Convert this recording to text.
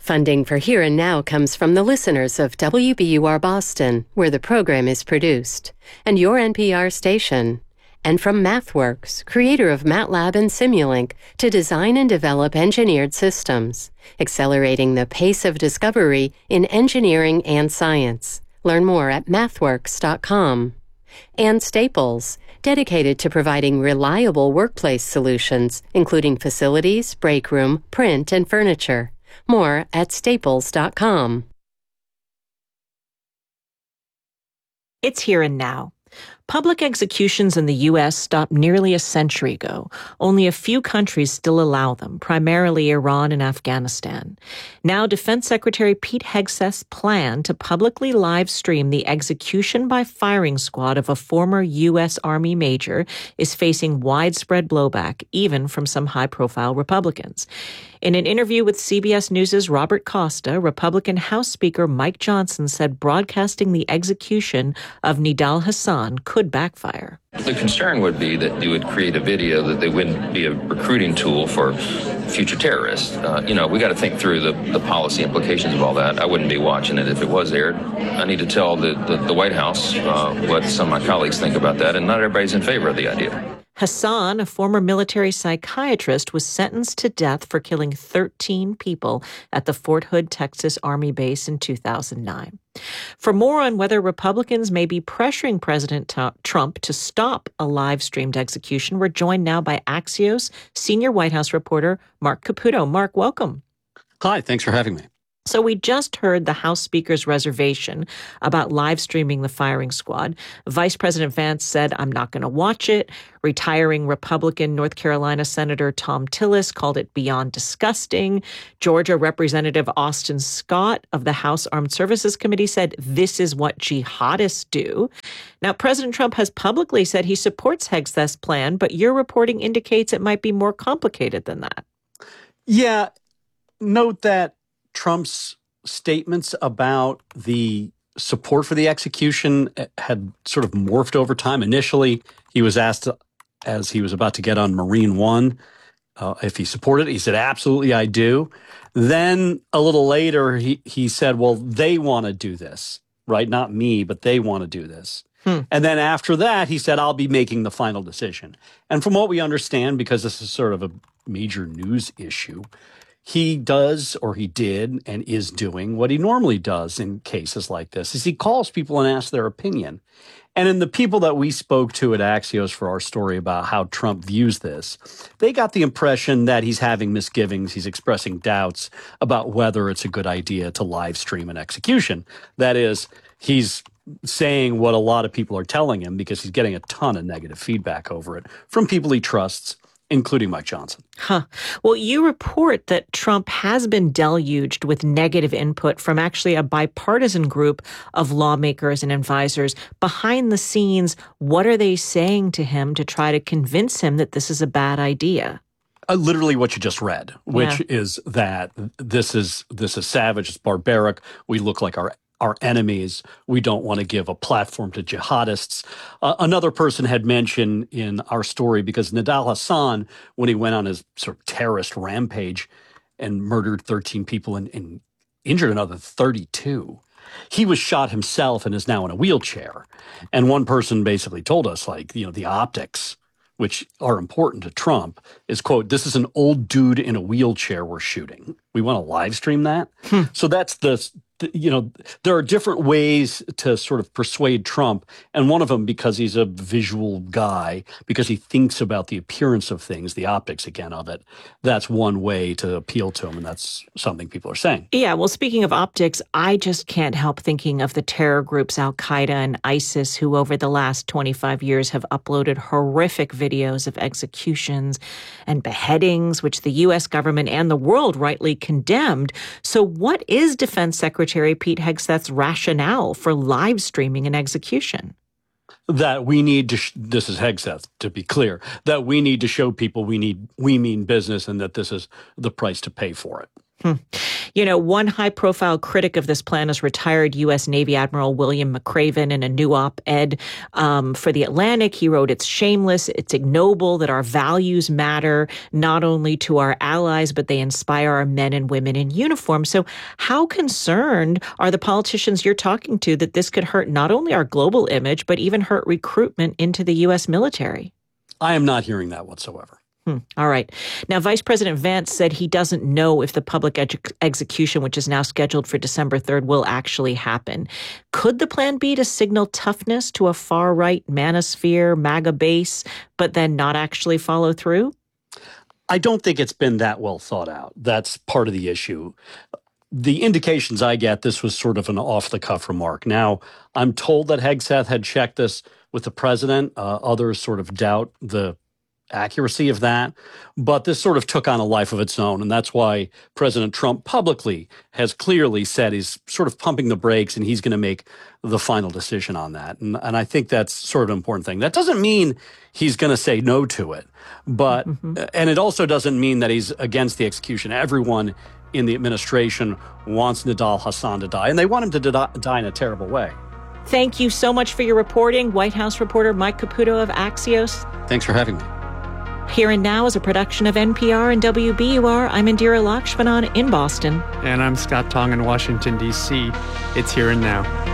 Funding for Here and Now comes from the listeners of WBUR Boston, where the program is produced, and your NPR station, and from MathWorks, creator of MATLAB and Simulink, to design and develop engineered systems, accelerating the pace of discovery in engineering and science. Learn more at mathworks.com. And Staples, dedicated to providing reliable workplace solutions, including facilities, break room, print, and furniture. More at staples.com. It's Here and Now. Public executions in the U.S. stopped nearly a century ago. Only a few countries still allow them, primarily Iran and Afghanistan. Now, Defense Secretary Pete Hegseth's plan to publicly live stream the execution by firing squad of a former U.S. Army major is facing widespread blowback, even from some high-profile Republicans. In an interview with CBS News' Robert Costa, Republican House Speaker Mike Johnson said broadcasting the execution of Nidal Hasan could backfire. The concern would be that you would create a video that they wouldn't be a recruiting tool for future terrorists. We got to think through the policy implications of all that. I wouldn't be watching it if it was aired. I need to tell the White House what some of my colleagues think about that, and not everybody's in favor of the idea. Hasan, a former military psychiatrist, was sentenced to death for killing 13 people at the Fort Hood, Texas Army base in 2009. For more on whether Republicans may be pressuring President Trump to stop a live-streamed execution, we're joined now by Axios senior White House reporter Mark Caputo. Mark, welcome. Hi, thanks for having me. So we just heard the House Speaker's reservation about live streaming the firing squad. Vice President Vance said, I'm not going to watch it. Retiring Republican North Carolina Senator Thom Tillis called it beyond disgusting. Georgia Representative Austin Scott of the House Armed Services Committee said, this is what jihadists do. Now, President Trump has publicly said he supports Hegseth's plan, but your reporting indicates it might be more complicated than that. Yeah, note that Trump's statements about the support for the execution had sort of morphed over time. Initially, he was asked, as he was about to get on Marine One, if he supported it. He said, absolutely, I do. Then a little later, he said, well, they want to do this, right? Not me, but they want to do this. And then after that, he said, I'll be making the final decision. And from what we understand, because this is sort of a major news issue, he does, or he did, and is doing what he normally does in cases like this, is he calls people and asks their opinion. And in the people that we spoke to at Axios for our story about how Trump views this, they got the impression that he's having misgivings, he's expressing doubts about whether it's a good idea to live stream an execution. That is, he's saying what a lot of people are telling him because he's getting a ton of negative feedback over it from people he trusts, including Mike Johnson. Well, you report that Trump has been deluged with negative input from actually a bipartisan group of lawmakers and advisors. Behind the scenes, what are they saying to him to try to convince him that this is a bad idea? Literally what you just read, which is that this is savage, it's barbaric. We look like our enemies. We don't want to give a platform to jihadists. Another person had mentioned in our story, because Nidal Hasan, when he went on his sort of terrorist rampage and murdered 13 people and injured another 32, he was shot himself and is now in a wheelchair. And one person basically told us, the optics, which are important to Trump, is, quote, this is an old dude in a wheelchair we're shooting. We want to live stream that. So that's there are different ways to sort of persuade Trump. And one of them, because he's a visual guy, because he thinks about the appearance of things, the optics again of it, that's one way to appeal to him. And that's something people are saying. Yeah, well, speaking of optics, I just can't help thinking of the terror groups Al-Qaeda and ISIS, who over the last 25 years have uploaded horrific videos of executions and beheadings, which the U.S. government and the world rightly condemned. So what is Defense Secretary Pete Hegseth's rationale for live streaming an execution? That we need to, this is Hegseth, to be clear, that we need to show people we mean business and that this is the price to pay for it. One high-profile critic of this plan is retired U.S. Navy Admiral William McRaven. In a new op-ed for The Atlantic, he wrote, "It's shameless, it's ignoble that our values matter not only to our allies, but they inspire our men and women in uniform." So how concerned are the politicians you're talking to that this could hurt not only our global image, but even hurt recruitment into the U.S. military? I am not hearing that whatsoever. All right. Now, Vice President Vance said he doesn't know if the public execution, which is now scheduled for December 3rd, will actually happen. Could the plan be to signal toughness to a far-right manosphere, MAGA base, but then not actually follow through? I don't think it's been that well thought out. That's part of the issue. The indications I get, this was sort of an off-the-cuff remark. Now, I'm told that Hegseth had checked this with the president. Others sort of doubt the accuracy of that, but this sort of took on a life of its own, and that's why President Trump publicly has clearly said he's sort of pumping the brakes and he's going to make the final decision on that. And I think that's sort of an important thing. That doesn't mean he's going to say no to it, but and it also doesn't mean that he's against the execution. Everyone in the administration wants Nidal Hasan to die, and they want him to die in a terrible way. Thank you so much for your reporting, White House reporter Mike Caputo of Axios. Thanks for having me. Here and Now is a production of NPR and WBUR. I'm Indira Lakshmanan in Boston. And I'm Scott Tong in Washington, D.C. It's Here and Now.